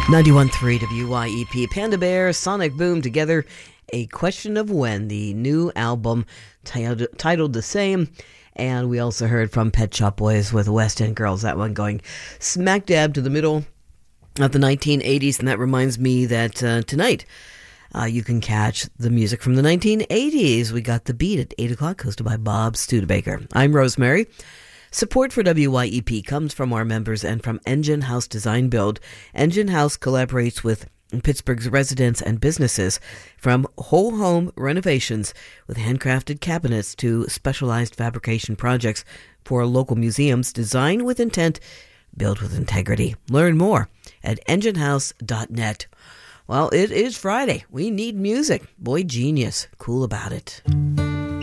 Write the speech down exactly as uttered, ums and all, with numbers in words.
ninety-one point three W Y E P, Panda Bear, Sonic Boom together, A Question of When, the new album t- titled the same. And we also heard from Pet Shop Boys with West End Girls, that one going smack dab to the middle of the nineteen eighties. And that reminds me that uh, tonight uh, you can catch the music from the nineteen eighties. We got The Beat at eight o'clock, hosted by Bob Studebaker. I'm Rosemary. Support for W Y E P comes from our members and from Engine House Design Build. Engine House collaborates with Pittsburgh's residents and businesses, from whole home renovations with handcrafted cabinets to specialized fabrication projects for local museums. Design with intent, build with integrity. Learn more at engine house dot net. Well, it is Friday. We need music. Boy Genius. Cool about it.